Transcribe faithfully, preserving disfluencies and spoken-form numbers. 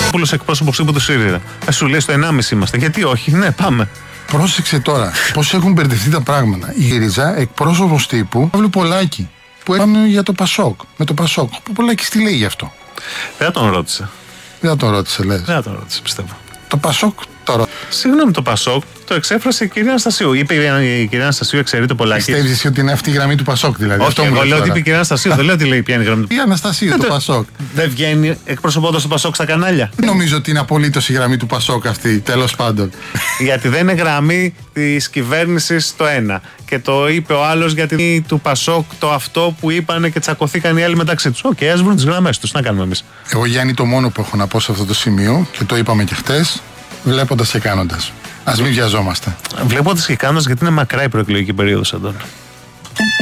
Πούλος εκπρόσωπος τύπου του ΣΥΡΙΖΑ. Θα σου λέει στο ενάμιση είμαστε. Γιατί όχι, ναι, πάμε. Πρόσεξε τώρα πώς έχουν μπερδευτεί τα πράγματα. Η ΣΥΡΙΖΑ εκπρόσωπος τύπου Παύλου Πολάκη που έκανε για το Πασόκ. Με το Πασόκ. Ο Πολάκης τι λέει γι' αυτό? Δεν τον ρώτησε. Δεν τον ρώτησε, λες? Δεν τον ρώτησε, πιστεύω. Το Πασόκ τώρα. Συγγνώμη, το Πασόκ το εξέφρασε η κυρία Αναστασίου. Είπε η κυρία Αναστασίου, εξαιρεί το Πολάκη. Πιστεύεις εσύ ότι είναι αυτή η γραμμή του Πασόκ, δηλαδή? Όχι, εγώ λέω ότι είπε η κυρία Αναστασίου. Δεν λέω ότι λέει ποια είναι η γραμμή του Πασόκ. Η Αναστασίου, το Πασόκ. Δεν βγαίνει εκπροσωπώντας το Πασόκ στα κανάλια. Δεν νομίζω ότι είναι απολύτως η γραμμή του Πασόκ αυτή, τέλος πάντων. Γιατί δεν είναι γραμμή της κυβέρνησης το ένα. Και το είπε ο άλλος γιατί του Πασόκ το αυτό που είπανε και τσακωθήκαν οι άλλοι μεταξύ τους. Οκ, okay, ας βρουν τις γραμμές τους. Να κάνουμε εμείς. Εγώ, Γιάννη, το μόνο που έχω να πω σε αυτό το σημείο, και το είπαμε και χτες, βλέποντας και κάνοντας. Ας μην βιαζόμαστε. Βλέποντας και κάνοντας, γιατί είναι μακρά η προεκλογική περίοδος, Αντώνη.